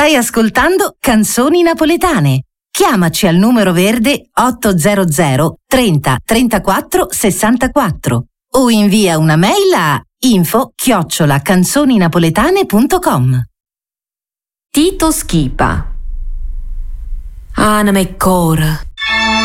Stai ascoltando Canzoni Napoletane. Chiamaci al numero verde 800 30 34 64 o invia una mail a info@canzoninapoletane.com. Tito Schipa. Anima e cora.